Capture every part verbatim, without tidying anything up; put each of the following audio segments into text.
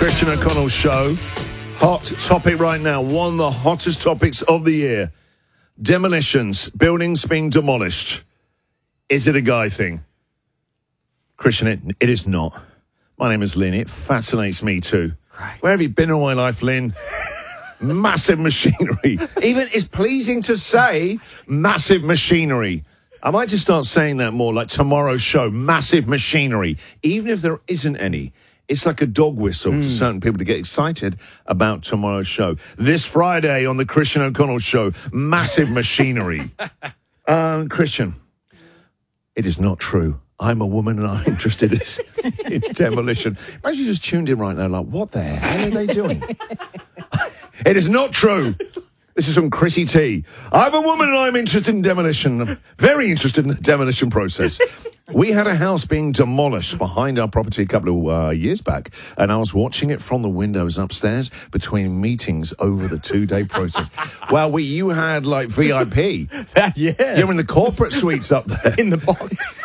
Christian O'Connell Show. Hot topic right now. One of the hottest topics of the year. Demolitions. Buildings being demolished. Is it a guy thing? Christian, it, it is not. My name is Lynn. It fascinates me too. Right. Where have you been all my life, Lynn? Massive machinery. Even it's pleasing to say massive machinery. I might just start saying that more, like tomorrow's show, massive machinery. Even if there isn't any, it's like a dog whistle mm. to certain people to get excited about tomorrow's show. This Friday on the Christian O'Connell Show, massive machinery. uh, Christian, it is not true. I'm a woman and I'm interested in it's demolition. Imagine you just tuned in right now like, what the hell are they doing? It is not true. This is from Chrissy T. I'm a woman and I'm interested in demolition. I'm very interested in the demolition process. We had a house being demolished behind our property a couple of uh, years back, and I was watching it from the windows upstairs between meetings over the two-day process. Well, we, you had, like, V I P. Yeah. You're in the corporate suites up there. In the box.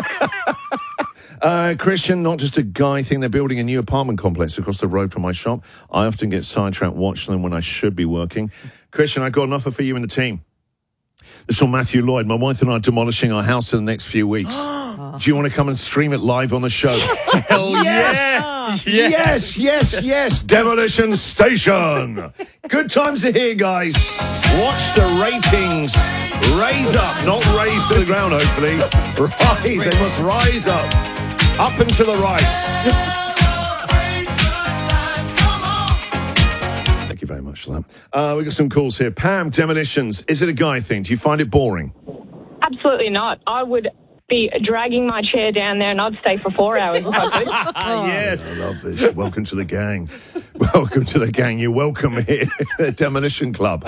Uh, Christian, not just a guy thing. They're building a new apartment complex across the road from my shop. I often get sidetracked watching them when I should be working. Christian, I've got an offer for you and the team. This is from Matthew Lloyd. My wife and I are demolishing our house in the next few weeks. Do you want to come and stream it live on the show? Hell yes! Yes! Yes, yes, yes. Demolition Station. Good times are here, guys. Watch the ratings raise up, not raise to the ground, hopefully. Right, they must rise up. Up and to the right. Thank you very much for that. Uh, we've got some calls here. Pam, demolitions. Is it a guy thing? Do you find it boring? Absolutely not. I would be dragging my chair down there and I'd stay for four hours if I could. Oh. Yes. I love this. Welcome to the gang. Welcome to the gang. You're welcome here to the Demolition Club.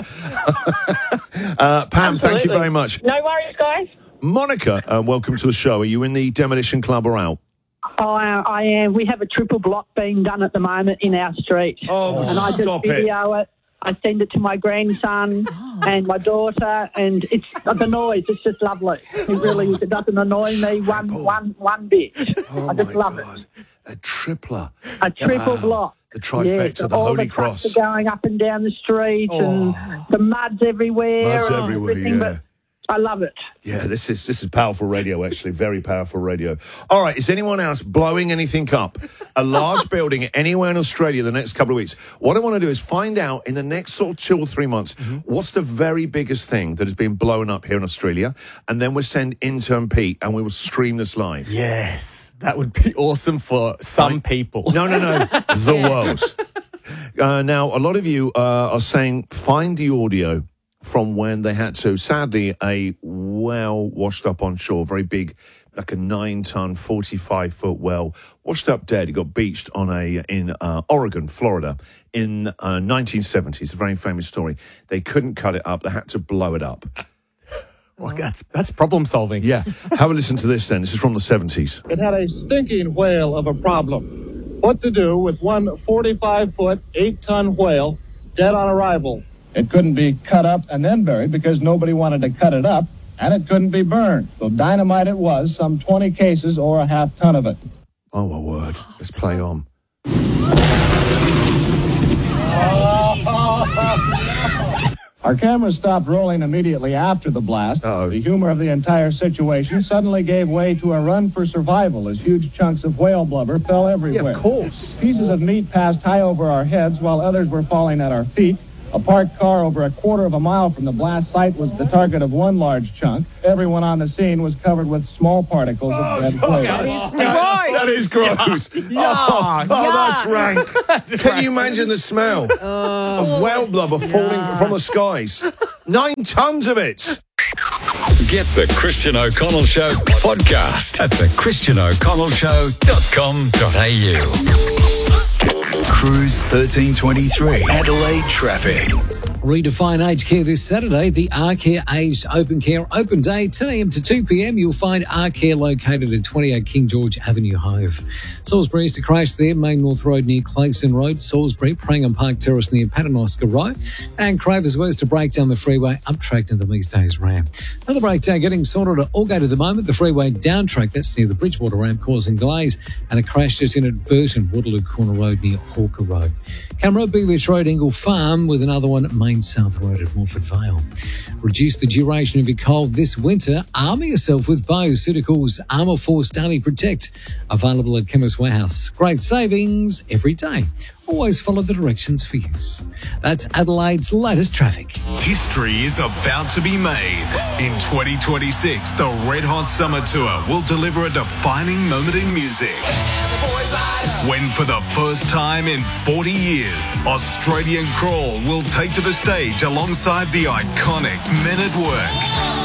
uh, Pam, Absolutely. Thank you very much. No worries, guys. Monica, uh, welcome to the show. Are you in the Demolition Club or out? Oh, I, I am. We have a triple block being done at the moment in our street. Oh, and I just stop video it. it. I send it to my grandson and my daughter, and it's the noise. It's just lovely. It really is. It doesn't annoy me one, one, one bit. Oh I just my love God. it. A tripler. A triple Wow. block. The trifecta, yes, the all Holy the Cross. trucks are going up and down the street, Oh. and the mud's everywhere. Mud's and everywhere, everything, yeah. But I love it. Yeah, this is this is powerful radio, actually. Very powerful radio. All right, is anyone else blowing anything up? A large building anywhere in Australia the next couple of weeks. What I want to do is find out in the next sort of two or three months, mm-hmm. what's the very biggest thing that has been blown up here in Australia? And then we'll send intern Pete and we will stream this live. Yes. That would be awesome for some Right. people. No, no, no. The world. Uh, now, a lot of you uh, are saying find the audio from when they had to, sadly, a well washed up on shore, very big, like a nine-ton, forty-five-foot well, washed up dead. He got beached on a in uh, Oregon, Florida, in uh, nineteen seventy. It's a very famous story. They couldn't cut it up. They had to blow it up. Well, that's, that's problem solving. Yeah. Have a listen to this then. This is from the seventies. It had a stinking whale of a problem. What to do with one forty-five-foot, eight-ton whale dead on arrival? It couldn't be cut up and then buried because nobody wanted to cut it up, and it couldn't be burned. So dynamite it was, some twenty cases or a half ton of it. Oh, my word. Let's play on. Our cameras stopped rolling immediately after the blast. Uh-oh. The humor of the entire situation suddenly gave way to a run for survival as huge chunks of whale blubber fell everywhere. Yeah, of course. Pieces of meat passed high over our heads while others were falling at our feet. A parked car over a quarter of a mile from the blast site was the target of one large chunk. Everyone on the scene was covered with small particles of dead whale. That is That, that is gross. Oh, oh, that's rank. Can you imagine the smell of whale blubber falling from the skies? Nine tons of it. Get the Christian O'Connell Show podcast at the christian o'connell show dot com dot a u. Cruise thirteen twenty-three Adelaide traffic. Redefine Aged Care this Saturday, the R-Care Aged Open Care Open Day, ten a.m. to two p.m. You'll find R-Care located at twenty-eight King George Avenue, Hove. Salisbury is to crash there, Main North Road near Clayson Road, Salisbury, Prangham Park Terrace near Paternoster Road, and Cravers West to break down the freeway up track near the Meeks Days ramp. Another breakdown getting sorted at Allgate at the moment, the freeway down track, that's near the Bridgewater ramp, causing delays, and a crash just in at Burton, Waterloo Corner Road near Hawker Road. Camera, Beach Road, Ingle Farm, with another one at Main South Road at Morford Vale. Reduce the duration of your cold this winter. Armour yourself with Bioceuticals Armour Force Daily Protect. Available at Chemist Warehouse. Great savings every day. Always follow the directions for use. That's Adelaide's latest traffic. History is about to be made. In twenty twenty-six, the Red Hot Summer Tour will deliver a defining moment in music. When for the first time in forty years, Australian Crawl will take to the stage alongside the iconic Men at Work.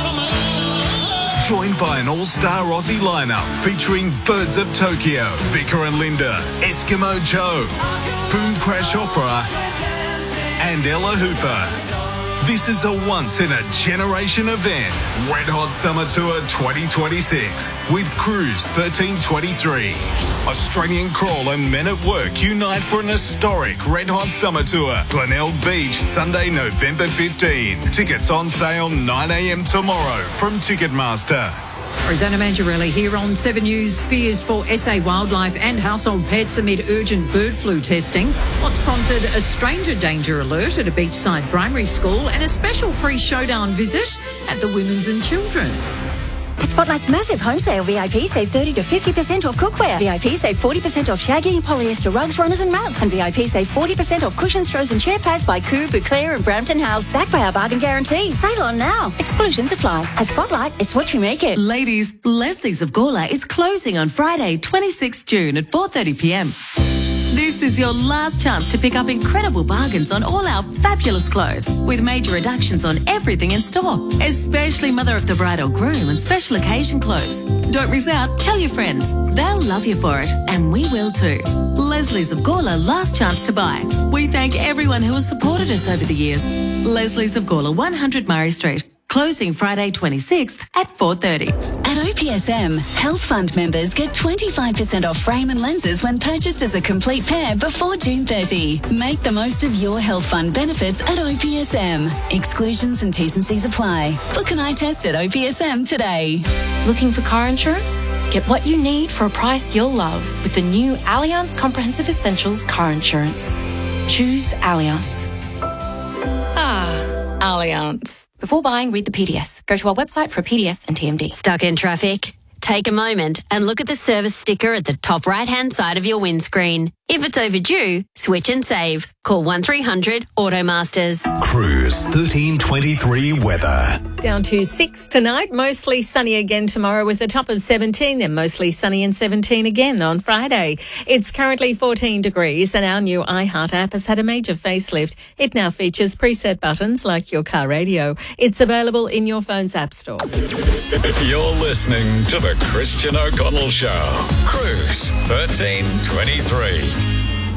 Joined by an all-star Aussie lineup featuring Birds of Tokyo, Vicar and Linda, Eskimo Joe, Boom Crash Opera, and Ella Hooper. This is a once-in-a-generation event. Red Hot Summer Tour twenty twenty-six with Cruise thirteen twenty-three. Australian Crawl and Men at Work unite for an historic Red Hot Summer Tour. Glenelg Beach, Sunday, November fifteenth. Tickets on sale nine a.m. tomorrow from Ticketmaster. Rosanna Mangiarelli here on Seven News. Fears for S A Wildlife and household pets amid urgent bird flu testing. What's prompted a stranger danger alert at a beachside primary school and a special pre-showdown visit at the Women's and Children's. At Spotlight's massive home sale, V I P save thirty to fifty percent off cookware. V I P save forty percent off shaggy, polyester rugs, runners and mats. And V I P save forty percent off cushions, throws and chair pads by Coo, Bouclair and Brampton House. Backed by our bargain guarantee. Sale on now. Exclusions apply. At Spotlight, it's what you make it. Ladies, Leslie's of Gawler is closing on Friday, twenty-sixth June at four thirty p.m. This is your last chance to pick up incredible bargains on all our fabulous clothes with major reductions on everything in store, especially mother of the bride or groom and special occasion clothes. Don't miss out. Tell your friends. They'll love you for it, and we will too. Leslie's of Gawler, last chance to buy. We thank everyone who has supported us over the years. Leslie's of Gawler, one hundred Murray Street. Closing Friday twenty-sixth at four thirty. At O P S M, Health Fund members get twenty-five percent off frame and lenses when purchased as a complete pair before June thirtieth. Make the most of your Health Fund benefits at O P S M. Exclusions and T's and C's apply. Book an eye test at O P S M today. Looking for car insurance? Get what you need for a price you'll love with the new Allianz Comprehensive Essentials car insurance. Choose Allianz. Ah, Allianz. Before buying, read the P D S. Go to our website for a P D S and T M D. Stuck in traffic? Take a moment and look at the service sticker at the top right-hand side of your windscreen. If it's overdue, switch and save. Call one three hundred Automasters. Cruise thirteen twenty-three weather. Down to six tonight, mostly sunny again tomorrow with a top of seventeen, then mostly sunny and seventeen again on Friday. It's currently fourteen degrees and our new iHeart app has had a major facelift. It now features preset buttons like your car radio. It's available in your phone's app store. You're listening to The Christian O'Connell Show. Cruise thirteen twenty-three.